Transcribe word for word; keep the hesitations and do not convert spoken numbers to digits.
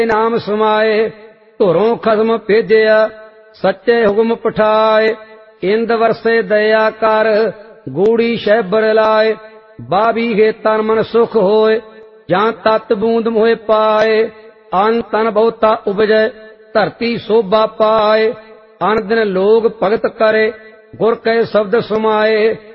नाम समाए धुरों खसम भेजिया सच्चे हुक्म पठाए इंद वरसे दया कर गूढ़ी शैबर लाए बाबी हे तन मन सुख होए जां तत बूंद मोहे पाए अन तन बहुता उपजय धरती शोभा पाए अन दिन लोग भगत करे गुर के शब्द समाए